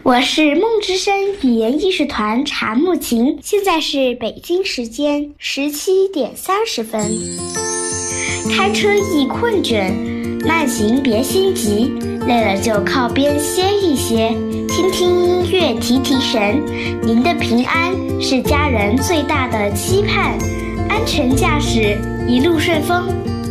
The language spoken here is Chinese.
我是梦之声语言艺术团查木琴，现在是北京时间17点30分。开车易困倦，慢行别心急，累了就靠边歇一歇，听听音乐提提神。您的平安是家人最大的期盼，安全驾驶，一路顺风。